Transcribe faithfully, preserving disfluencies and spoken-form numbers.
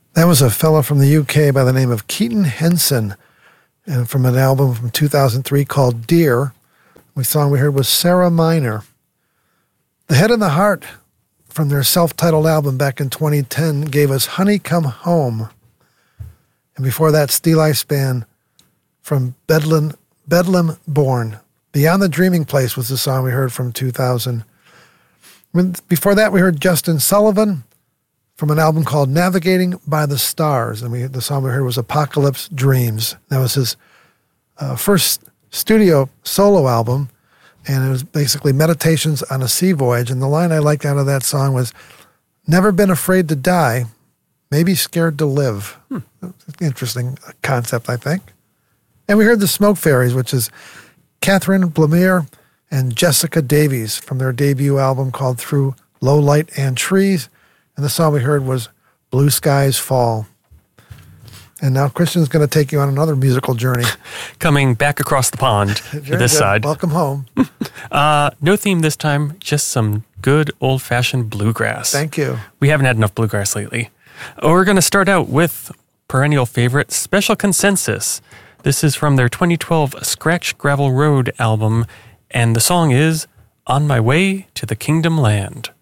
That was a fellow from the U K by the name of Keaton Henson, and from an album from two thousand three called Dear. The song we heard was Sarah Minor. The Head and the Heart, from their self-titled album back in twenty ten, gave us Honey Come Home. And before that, Steeleye Span from Bedlam, Bedlam Born. Beyond the Dreaming Place was the song we heard from two thousand. Before that, we heard Justin Sullivan from an album called Navigating by the Stars. And we, the song we heard was Apocalypse Dreams. That was his uh, first studio solo album, and it was basically meditations on a sea voyage. And the line I liked out of that song was, never been afraid to die, maybe scared to live. Hmm. Interesting concept, I think. And we heard the Smoke Fairies, which is Catherine Blamire and Jessica Davies from their debut album called Through Low Light and Trees. And the song we heard was Blue Skies Fall. And now Christian's going to take you on another musical journey. Coming back across the pond to this good. side. Welcome home. uh, no theme this time, just some good old-fashioned bluegrass. Thank you. We haven't had enough bluegrass lately. We're going to start out with perennial favorite, Special Consensus. This is from their twenty twelve Scratch Gravel Road album, and the song is On My Way to the Kingdom Land.